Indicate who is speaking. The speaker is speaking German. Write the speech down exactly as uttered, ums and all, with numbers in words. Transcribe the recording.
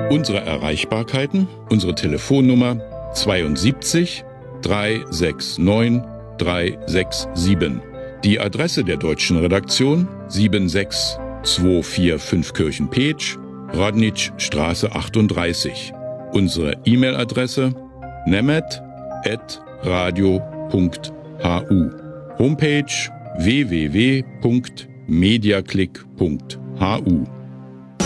Speaker 1: Unsere Erreichbarkeiten, unsere Telefonnummer zweiundsiebzig dreihundertneunundsechzig dreihundertsiebenundsechzig. Die Adresse der deutschen Redaktion sieben sechs zwei vier fünf Kirchen-Peetsch, Radnitzstraße achtunddreißig. Unsere E-Mail-Adresse nemet at radio punkt hu. Homepage w w w punkt mediaclick punkt hu.